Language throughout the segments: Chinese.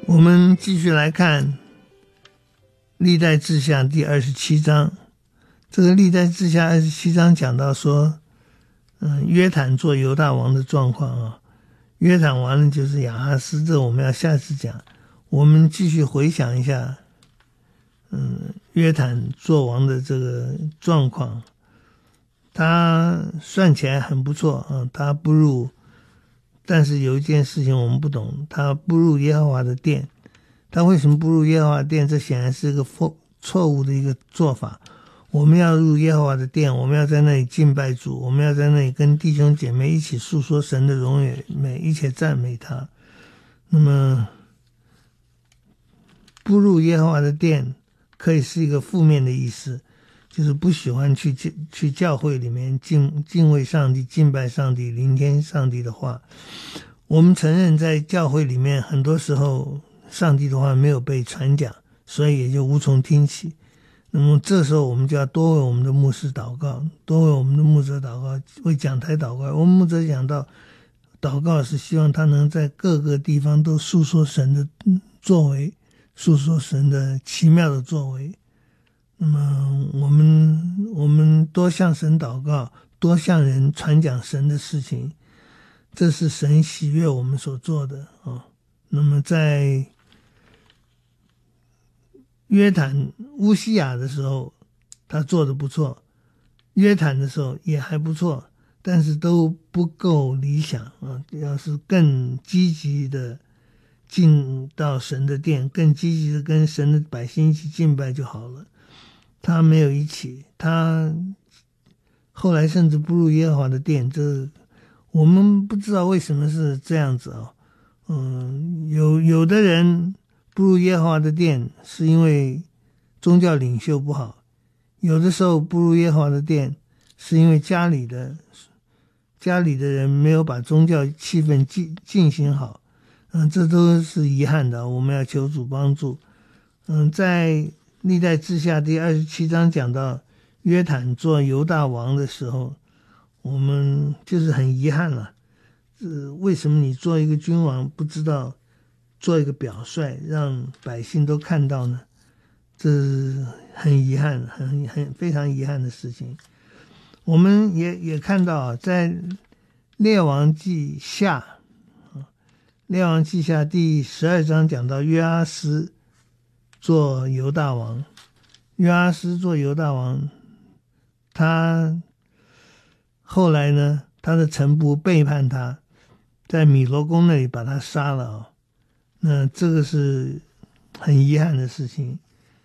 我们继续来看历代志下第27章。这个历代志下27章讲到说约坦做犹大王的状况啊。约坦完了就是亚哈斯，这我们要下次讲。我们继续回想一下约坦做王的这个状况。他算起来很不错啊，他步入，但是有一件事情我们不懂，他步入耶和华的殿。他为什么步入耶和华的殿？这显然是一个错误的一个做法。我们要入耶和华的殿，我们要在那里敬拜主，我们要在那里跟弟兄姐妹一起诉说神的荣美，一起赞美他。那么步入耶和华的殿可以是一个负面的意思，就是不喜欢去教会里面敬畏上帝，敬拜上帝，聆听上帝的话。我们承认在教会里面很多时候上帝的话没有被传讲，所以也就无从听起。那么这时候我们就要多为我们的牧师祷告，多为我们的牧者祷告，为讲台祷告。我们牧者讲到祷告是希望他能在各个地方都诉说神的作为，诉说神的奇妙的作为。那么我们多向神祷告，多向人传讲神的事情，这是神喜悦我们所做的啊。那么在约坦乌西雅的时候他做得不错，约坦的时候也还不错，但是都不够理想啊。要是更积极的进到神的殿，更积极的跟神的百姓一起敬拜就好了。他没有一起，他后来甚至步入耶和华的殿，这我们不知道为什么是这样子啊。有的人步入耶和华的殿是因为宗教领袖不好，有的时候步入耶和华的殿是因为家里的人没有把宗教气氛进行好。这都是遗憾的，我们要求主帮助。在历代志下第27章讲到约坦做犹大王的时候，我们就是很遗憾了。为什么你做一个君王不知道做一个表率让百姓都看到呢？这是很遗憾，非常遗憾的事情。我们也看到在列王记下第12章讲到约阿斯做犹大王。约阿斯做犹大王，他后来呢，他的臣仆背叛他，在米罗宫那里把他杀了啊。那这个是很遗憾的事情。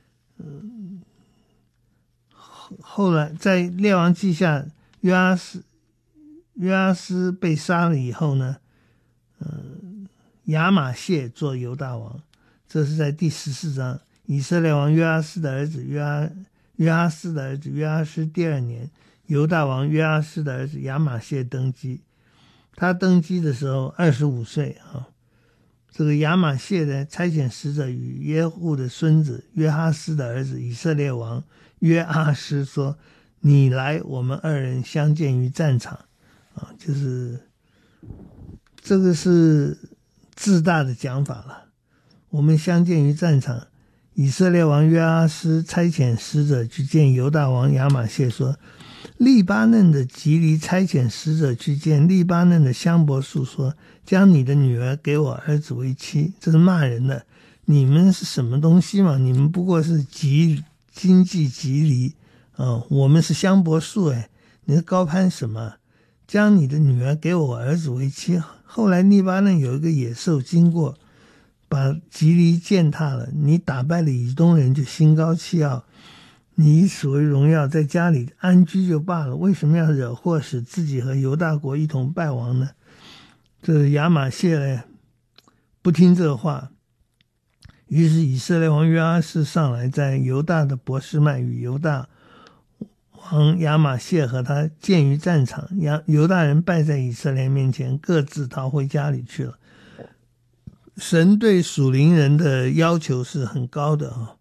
后来在列王记下，约阿斯被杀了以后呢，亚玛谢做犹大王，这是在第14章。以色列王约阿斯的儿子约阿斯的儿子约阿施第2年，犹大王约阿施的儿子亚玛谢登基。他登基的时候25岁啊。这个亚玛谢呢，差遣使者与耶户的孙子约哈斯的儿子以色列王约阿施说：“你来，我们2人相见于战场。”就是这个是自大的讲法了。我们相见于战场，以色列王约阿施差遣使者去见犹大王亚玛谢说：“利巴嫩的吉利差遣使者去见利巴嫩的香柏树说，将你的女儿给我儿子为妻。”这是骂人的。你们是什么东西嘛？你们不过是经济吉利我们是香柏树你是高攀什么？将你的女儿给我儿子为妻。后来利巴嫩有一个野兽经过，把吉利践踏了，你打败了以东人就心高气傲，你以此为荣耀，在家里安居就罢了，为什么要惹祸，使自己和犹大国一同败亡呢？这亚玛谢呢不听这话，于是以色列王约阿施上来，在犹大的伯示麦与犹大王亚玛谢和他见于战场，犹大人败在以色列面前，各自逃回家里去了。神对属灵人的要求是很高的